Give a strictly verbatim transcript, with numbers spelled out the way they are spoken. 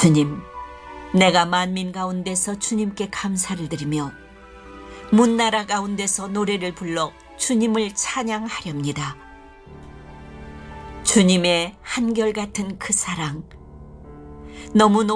주님, 내가 만민 가운데서 주님께 감사를 드리며 문나라 가운데서 노래를 불러 주님을 찬양하렵니다. 주님의 한결같은 그 사랑, 너무